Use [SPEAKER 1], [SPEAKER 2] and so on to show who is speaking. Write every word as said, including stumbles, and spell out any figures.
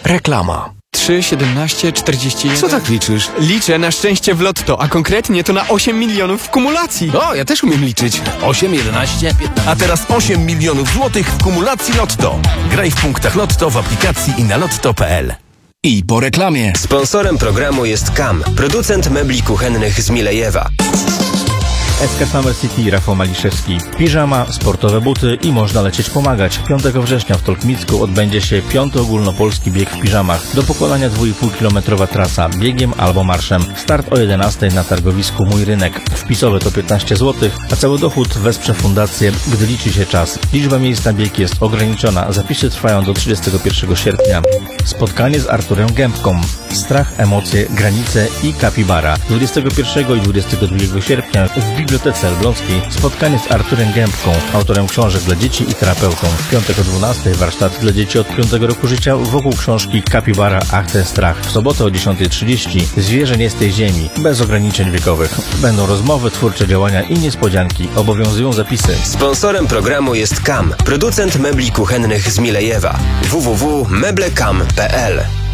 [SPEAKER 1] Reklama.
[SPEAKER 2] trzy, siedemnaście, czterdzieści jeden.
[SPEAKER 1] Co tak liczysz?
[SPEAKER 2] Liczę na szczęście w lotto, a konkretnie to na osiem milionów w kumulacji.
[SPEAKER 1] O, ja też umiem liczyć.
[SPEAKER 3] osiem, jedenaście, piętnaście.
[SPEAKER 4] A teraz osiem milionów złotych w kumulacji Lotto. Graj w punktach Lotto w aplikacji i na lotto kropka p l.
[SPEAKER 3] I po reklamie.
[SPEAKER 5] Sponsorem programu jest K A M, producent mebli kuchennych z Milejewa.
[SPEAKER 6] S K Summer City, Rafał Maliszewski. Piżama, sportowe buty i można lecieć pomagać. piątego września w Tolkmicku odbędzie się piąty ogólnopolski bieg w piżamach. Do pokonania dwa i pół kilometrowa trasa, biegiem albo marszem. Start o jedenastej na targowisku Mój Rynek. Wpisowe to piętnaście złotych, a cały dochód wesprze fundację, gdy liczy się czas. Liczba miejsc na bieg jest ograniczona. Zapisy trwają do trzydziestego pierwszego sierpnia. Spotkanie z Arturem Gębką. Strach, emocje, granice i kapibara. dwudziestego pierwszego i dwudziestego drugiego sierpnia w Bibliotece Elbląskiej spotkanie z Arturem Gębką, autorem książek dla dzieci i terapeutą. W piątek o dwunastej warsztat dla dzieci od piątego roku życia wokół książki Kapibara, ach ten strach. W sobotę o dziesiątej trzydzieści Zwierzę nie z tej ziemi, bez ograniczeń wiekowych. Będą rozmowy, twórcze działania i niespodzianki. Obowiązują zapisy.
[SPEAKER 5] Sponsorem programu jest K A M, producent mebli kuchennych z Milejewa. w w w kropka meblekam kropka p l.